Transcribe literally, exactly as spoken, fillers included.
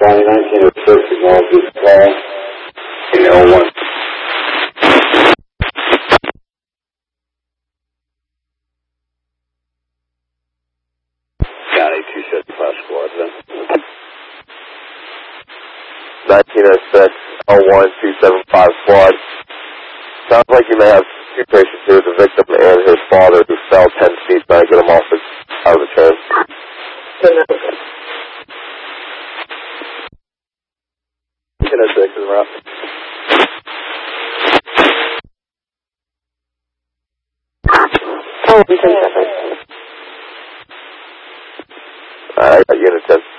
County nineteen oh six, acknowledge this call. In L one. County two seventy-five squad, then. nineteen oh six, L one, two seven five squad. Sounds like you may have two patients here, the victim and his father, who fell ten feet, trying to get him off the, out of the train. nineteen oh six is rough. Oh, ten seconds. Alright, unit ten.